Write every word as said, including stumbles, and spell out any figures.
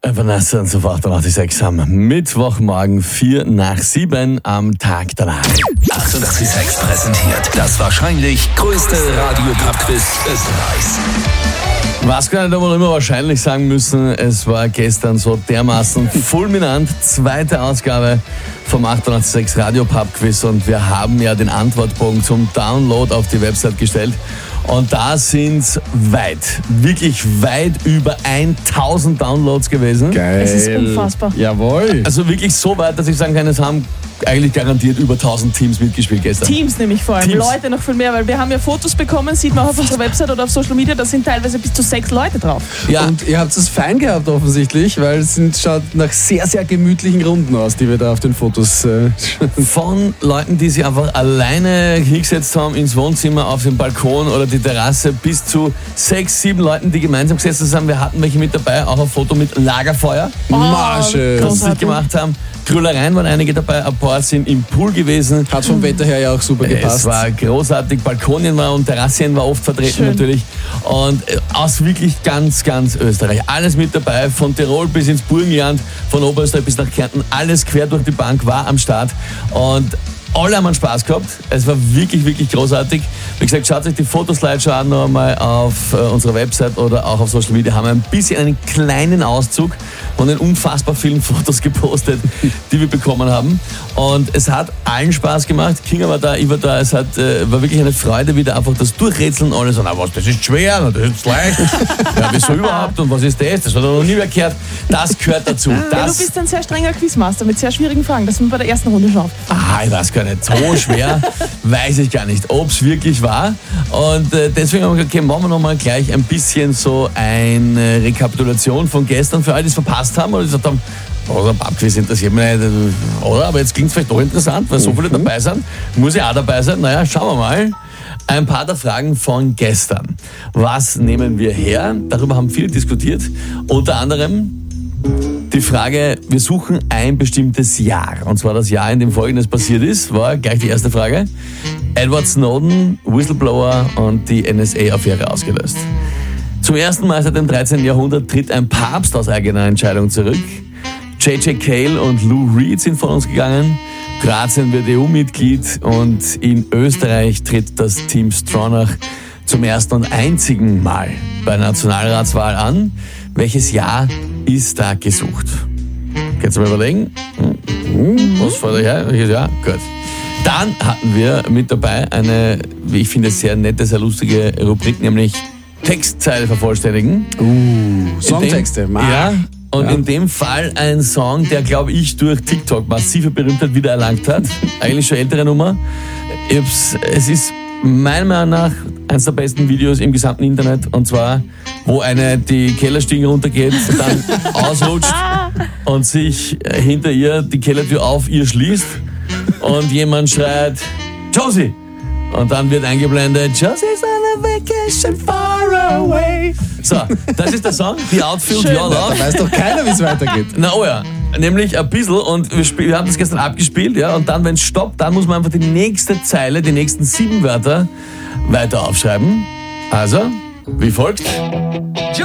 Vanessa und so achtundachtzig Komma sechs am Mittwochmorgen vier nach sieben am Tag danach. achtundachtzig Komma sechs präsentiert das wahrscheinlich größte Radio-Pub-Quiz Österreichs. Was kann ich da wohl immer wahrscheinlich sagen müssen, es war gestern so dermaßen fulminant, zweite Ausgabe vom achtundachtzig Komma sechs Radio Pub Quiz und wir haben ja den Antwortbogen zum Download auf die Website gestellt. Und da sind weit, wirklich weit über tausend Downloads gewesen. Geil. Es ist unfassbar. Jawohl. Also wirklich so weit, dass ich sagen kann, es haben eigentlich garantiert über tausend Teams mitgespielt gestern. Teams nämlich vor allem, Teams. Leute noch viel mehr, weil wir haben ja Fotos bekommen, sieht man auch auf unserer Website oder auf Social Media, da sind teilweise bis zu sechs Leute drauf. Ja, Und ihr habt es fein gehabt offensichtlich, weil es sind, schaut nach sehr, sehr gemütlichen Runden aus, die wir da auf den Fotos äh, von Leuten, die sich einfach alleine hingesetzt haben ins Wohnzimmer, auf den Balkon oder die Terrasse, bis zu sechs, sieben Leuten, die gemeinsam gesessen sind. Wir hatten welche mit dabei, auch ein Foto mit Lagerfeuer, Marsche. das sie gemacht haben. Grüllereien waren einige dabei, ein paar sind im Pool gewesen. Hat vom Wetter her ja auch super gepasst. Es war großartig, Balkonien war und Terrassien war oft vertreten Schön. natürlich. Und aus wirklich ganz, ganz Österreich. Alles mit dabei, von Tirol bis ins Burgenland, von Oberösterreich bis nach Kärnten, alles quer durch die Bank war am Start. Und alle haben einen Spaß gehabt. Es war wirklich, wirklich großartig. Wie gesagt, schaut euch die Fotoslideshow an noch einmal auf äh, unserer Website oder auch auf Social Media. Haben wir ein bisschen einen kleinen Auszug von den unfassbar vielen Fotos gepostet, die wir bekommen haben. Und es hat allen Spaß gemacht. Kinga war da, ich war da. Es hat, äh, war wirklich eine Freude, wieder einfach das Durchrätseln. Alle so, na was, das ist schwer, na, das ist leicht. Ja, wieso überhaupt und was ist das? Das hat er noch nie mehr gehört. Das gehört dazu. Ja, du Das, bist ein sehr strenger Quizmaster mit sehr schwierigen Fragen, das ist mir bei der ersten Runde schon aufgefallen. Ah, ich weiß gar nicht. So schwer weiß ich gar nicht, ob es wirklich war. Und äh, deswegen haben wir gesagt, okay, machen wir nochmal gleich ein bisschen so eine Rekapitulation von gestern für alle, die es verpasst haben oder die gesagt haben, oh, der Pubquiz interessiert mich nicht. Oder? Aber jetzt klingt es vielleicht doch interessant, weil so viele dabei sind. Muss ich auch dabei sein? Naja, schauen wir mal. Ein paar der Fragen von gestern. Was nehmen wir her? Darüber haben viele diskutiert. Unter anderem die Frage, wir suchen ein bestimmtes Jahr. Und zwar das Jahr, in dem Folgendes passiert ist, war gleich die erste Frage. Edward Snowden, Whistleblower und die N S A-Affäre ausgelöst. Zum ersten Mal seit dem dreizehnten Jahrhundert tritt ein Papst aus eigener Entscheidung zurück. J J Cale und Lou Reed sind von uns gegangen. Kroatien wird E U-Mitglied und in Österreich tritt das Team Stronach zum ersten und einzigen Mal bei der Nationalratswahl an. Welches Jahr ist da gesucht? Kannst du mal überlegen? Hm? Was vor dir her? Welches Jahr? Gut. Dann hatten wir mit dabei eine, wie ich finde, sehr nette, sehr lustige Rubrik, nämlich Textzeile vervollständigen. Uh, Songtexte. In dem, Mann. ja, und Ja. in dem Fall ein Song, der, glaube ich, durch TikTok massive Berühmtheit wiedererlangt hat. Eigentlich schon ältere Nummer. Ich hab's, es ist meiner Meinung nach eines der besten Videos im gesamten Internet. Und zwar, wo eine die Kellerstiegen runtergeht, dann ausrutscht und sich hinter ihr die Kellertür auf ihr schließt. Und jemand schreit, Josie! Und dann wird eingeblendet, Josie's on a vacation far away. So, das ist der Song, The Outfield, Schön. Your Love. Da weiß doch keiner, wie es weitergeht. Na oh ja, nämlich ein bisschen und wir, spiel, wir haben das gestern abgespielt, ja, und dann, wenn es stoppt, dann muss man einfach die nächste Zeile, die nächsten sieben Wörter weiter aufschreiben. Also, wie folgt.